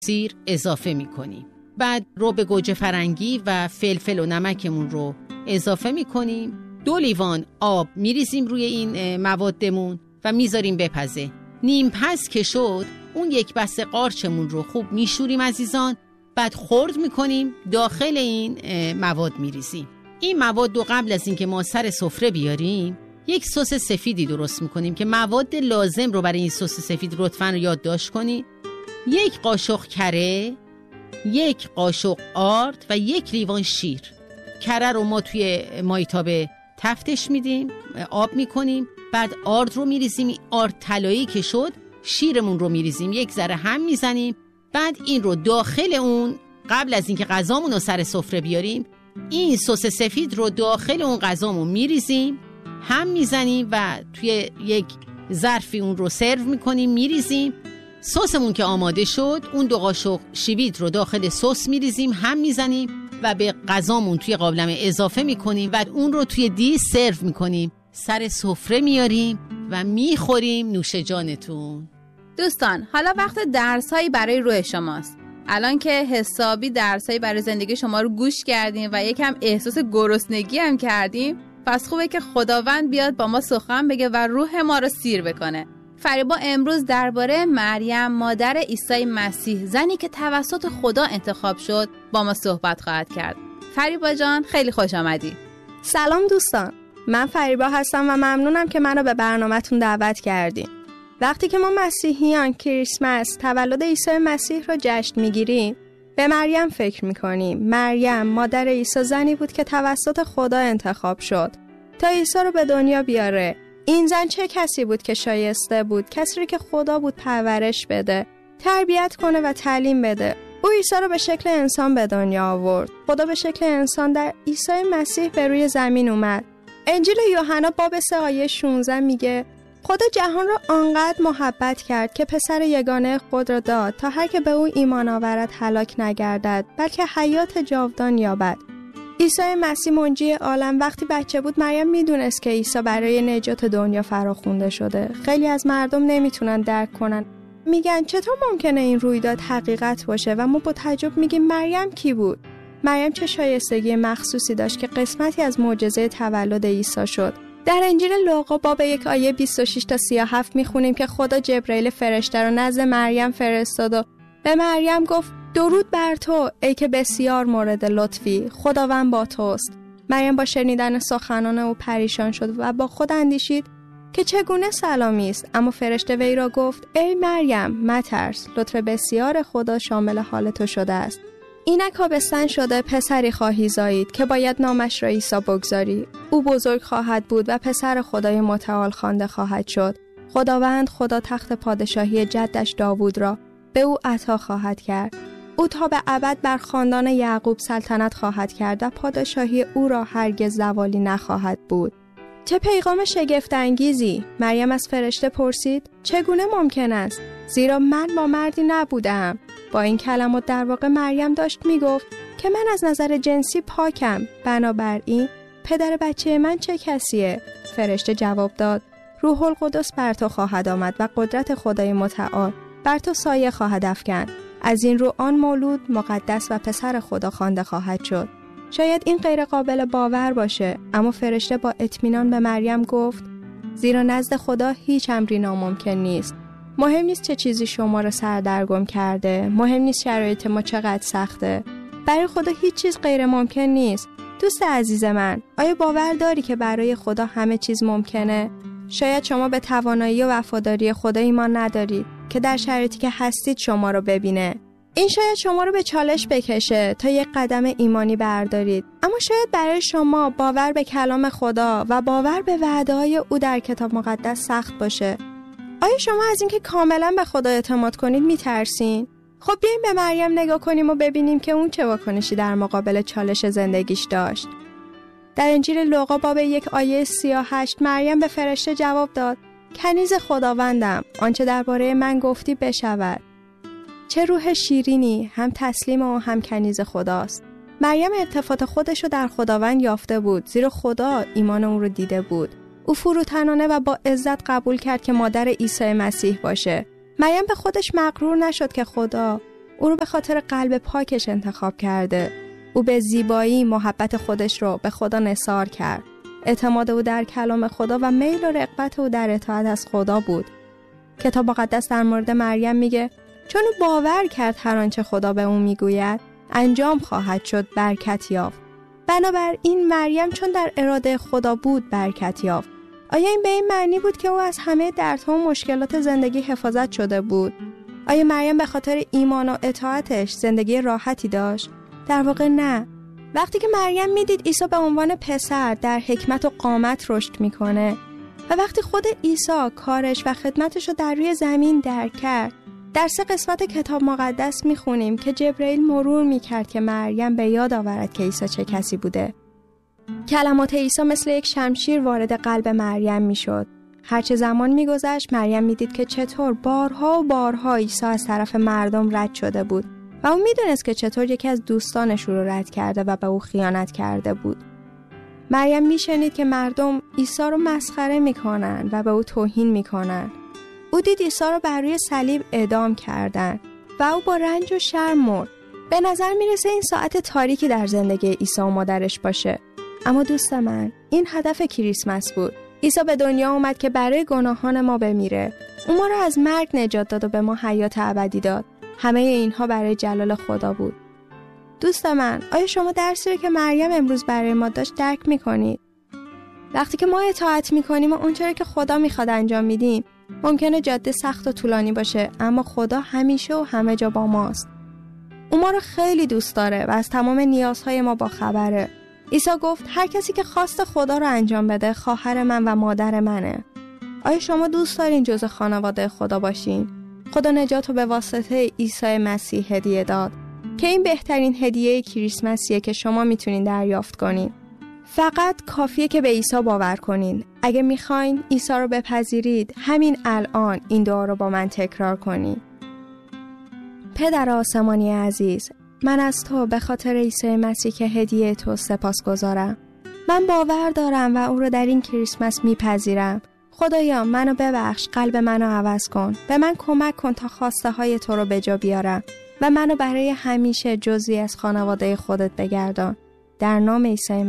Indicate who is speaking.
Speaker 1: سیر اضافه میکنیم. بعد رب گوجه فرنگی و فلفل و نمکمون رو اضافه میکنیم. 2 لیوان آب میریزیم روی این موادمون و میذاریم بپزه. نیم پز که شد اون 1 بسته قارچمون رو خوب میشوریم عزیزان. بعد خرد میکنیم داخل این مواد میریزیم. این مواد رو قبل از اینکه ما سر سفره بیاریم یک سس سفیدی درست میکنیم که مواد لازم رو برای این سس سفید لطفاً یادداشت کنید. 1 قاشق کره، 1 قاشق آرد و 1 لیوان شیر. کره رو ما توی مایتاب تفتش میدیم، آب میکنیم. بعد آرد رو میریزیم. آرد طلایی که شد شیرمون رو میریزیم، 1 ذره هم میزنیم. بعد این رو داخل اون، قبل از اینکه غذامون رو سر سفره بیاریم، این سس سفید رو داخل اون غذامون میریزیم، هم میزنیم و توی 1 ظرفی اون رو سرو میکنیم، میریزیم. سسمون که آماده شد اون 2 قاشق شوید رو داخل سس میریزیم، هم میزنیم و به غذامون توی قابلمه اضافه میکنیم. بعد اون رو توی دیش سرو میکنیم، سر سفره میاریم و میخوریم. نوش جانتون.
Speaker 2: دوستان، حالا وقت درس‌هایی برای روح شماست. الان که حسابی درس‌هایی برای زندگی شما رو گوش کردیم و یکم احساس گرسنگی هم کردیم، پس خوبه که خداوند بیاد با ما سخن بگه و روح ما رو سیر بکنه. فریبا امروز درباره مریم مادر عیسی مسیح، زنی که توسط خدا انتخاب شد، با ما صحبت خواهد کرد. فریبا جان، خیلی خوش آمدی.
Speaker 3: سلام دوستان، من فریبا هستم و ممنونم که منو به برنامه‌تون دعوت کردین. وقتی که ما مسیحیان کریسمس، تولد عیسی مسیح رو جشن میگیریم، به مریم فکر میکنیم. مریم مادر عیسی زنی بود که توسط خدا انتخاب شد تا عیسی رو به دنیا بیاره. این زن چه کسی بود که شایسته بود؟ کسی که خدا بود پرورش بده، تربیت کنه و تعلیم بده. او عیسی رو به شکل انسان به دنیا آورد. خدا به شکل انسان در عیسی مسیح به روی زمین اومد. انجیل یوحنا باب 3 آیه 16 میگه خدا جهان را آنقدر محبت کرد که پسر یگانه خود را داد تا هر که به او ایمان آورد هلاک نگردد بلکه حیات جاودان یابد. عیسی مسیح منجی عالم وقتی بچه بود، مریم میدونست که عیسی برای نجات دنیا فراخوانده شده. خیلی از مردم نمیتونن درک کنن. میگن چطور ممکنه این رویداد حقیقت باشه؟ و ما با تعجب میگیم مریم کی بود؟ مریم چه شایستگی مخصوصی داشت که قسمتی از معجزه تولد عیسی شد. در انجیل لوقا باب 1 آیه 26 تا 37 میخونیم که خدا جبرئیل فرشته رو نزد مریم فرستاد و به مریم گفت درود بر تو ای که بسیار مورد لطفی، خداوند با توست. مریم با شنیدن سخنان او پریشان شد و با خود اندیشید که چگونه سلامی است. اما فرشته وی را گفت ای مریم مترس، لطف بسیار خدا شامل حال تو شده است. اینک آبستن شده پسری خواهی زایید که باید نامش را عیسی بگذاری. او بزرگ خواهد بود و پسر خدای متعال خوانده خواهد شد. خداوند خدا تخت پادشاهی جدش داوود را به او عطا خواهد کرد. او تا به ابد بر خاندان یعقوب سلطنت خواهد کرد و پادشاهی او را هرگز زوالی نخواهد بود. چه پیغام شگفت انگیزی! مریم از فرشته پرسید چگونه ممکن است؟ زیرا من با مردی نبودم. با این کلمات در واقع مریم داشت میگفت که من از نظر جنسی پاکم، بنابراین پدر بچه من چه کسیه؟ فرشته جواب داد روح القدس بر تو خواهد آمد و قدرت خدای متعال بر تو سایه خواهد افکند. از این رو آن مولود مقدس و پسر خدا خوانده خواهد شد. شاید این غیر قابل باور باشه، اما فرشته با اطمینان به مریم گفت زیرا نزد خدا هیچ امری ناممکن نیست. مهم نیست چه چیزی شما را سردرگم کرده، مهم نیست شرایط ما چقدر سخته. برای خدا هیچ چیز غیر ممکن نیست. دوست عزیز من، آیا باور داری که برای خدا همه چیز ممکنه؟ شاید شما به توانایی و وفاداری خدا ایمان ندارید که در شرایطی که هستید شما رو ببینه. این شاید شما رو به چالش بکشه تا یک قدم ایمانی بردارید. اما شاید برای شما باور به کلام خدا و باور به وعده‌های او در کتاب مقدس سخت باشه. آیا شما از اینکه کاملا به خدا اعتماد کنید میترسین؟ خب بیایم به مریم نگاه کنیم و ببینیم که اون چه واکنشی در مقابل چالش زندگیش داشت. در انجیل لوقا باب 1 آیه 38 مریم به فرشته جواب داد کنیز خداوندم، آنچه درباره من گفتی بشود. چه روح شیرینی، هم تسلیم و هم کنیز خداست. مریم التفات خودشو در خداوند یافته بود، زیرا خدا ایمان اون رو دیده بود. او فروتنانه و با عزت قبول کرد که مادر عیسی مسیح باشه. مریم به خودش مغرور نشد که خدا او رو به خاطر قلب پاکش انتخاب کرده. او به زیبایی محبت خودش رو به خدا نثار کرد. اعتماد او در کلام خدا و میل و رغبت او در اطاعت از خدا بود. کتاب مقدس در مورد مریم میگه چون او باور کرد هر آنچه خدا به او میگوید انجام خواهد شد، برکت یافت. بنابراین مریم چون در اراده خدا بود برکت یافت. آیا این به این معنی بود که او از همه دردها و مشکلات زندگی حفاظت شده بود؟ آیا مریم به خاطر ایمان و اطاعتش زندگی راحتی داشت؟ در واقع نه. وقتی که مریم میدید عیسی به عنوان پسر در حکمت و قامت رشد میکنه و وقتی خود عیسی کارش و خدمتش رو در روی زمین درک کرد، در 3 قسمت کتاب مقدس میخونیم که جبرئیل مرور میکرد که مریم به یاد آورد که عیسی چه کسی بوده. کلمات عیسی مثل یک شمشیر وارد قلب مریم میشد. هرچه زمان میگذشت مریم میدید که چطور بارها و بارها عیسی از طرف مردم رد شده بود و اون میدونست که چطور یکی از دوستانش رو رد کرده و به او خیانت کرده بود. مریم میشنید که مردم عیسی رو مسخره میکنن و به او توهین میکنن. او دید عیسی رو بر روی صلیب اعدام کردن و او با رنج و شرم مرد. به نظر میرسه این ساعت تاریکی در زندگی عیسی و مادرش باشه. اما دوست من، این هدف کریسمس بود. عیسی به دنیا اومد که برای گناهان ما بمیره. او ما رو از مرگ نجات داد و به ما حیات ابدی داد. همه اینها برای جلال خدا بود. دوست من، آیا شما درسی رو که مریم امروز برای ما داشت درک میکنید؟ وقتی که ما اطاعت میکنیم و اونچوری که خدا میخواد انجام میدیم، ممکنه جاده سخت و طولانی باشه، اما خدا همیشه و همه جا با ماست. او ما رو خیلی دوست داره و از تمام نیازهای ما با خبره. عیسی گفت هر کسی که خواست خدا رو انجام بده خواهر من و مادر منه. آیا شما دوست دارین جزء خانواده خدا باشین؟ خدا نجات رو به واسطه عیسی مسیح هدیه داد که این بهترین هدیه کریسمسیه که شما میتونین دریافت کنین. فقط کافیه که به عیسی باور کنین. اگه میخواین عیسی رو بپذیرید، همین الان این دعا رو با من تکرار کنین. پدر آسمانی عزیز، من از تو به خاطر عیسی مسیح که هدیه تو سپاسگزارم. من باور دارم و او رو در این کریسمس میپذیرم. خدایا منو ببخش، قلب منو عوض کن. به من کمک کن تا خواسته های تو رو به جا بیارم و منو برای همیشه جزئی از خانواده خودت بگردان. در نام عیسی